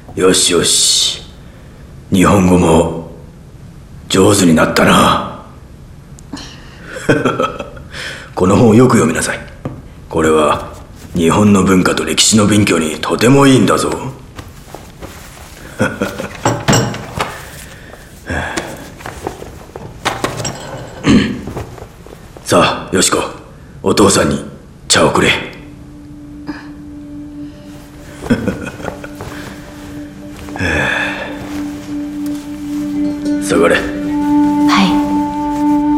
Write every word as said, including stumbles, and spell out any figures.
よしよし、日本語も上手になったな。この本をよく読みなさい。これは日本の文化と歴史の勉強にとてもいいんだぞ。さあ、よしこ、お父さんに茶をくれ。下がれ。